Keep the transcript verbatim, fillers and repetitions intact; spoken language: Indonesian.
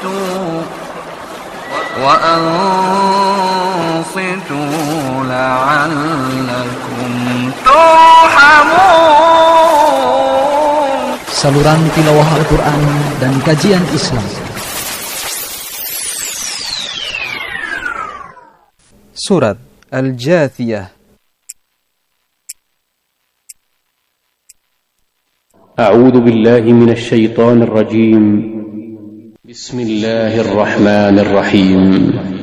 وأنصتوا لعلكم ترحمون. Saluran tilawah Al-Quran dan kajian Islam. Surat Al-Jathiyah. أعوذ بالله من الشيطان الرجيم. بسم الله الرحمن الرحيم.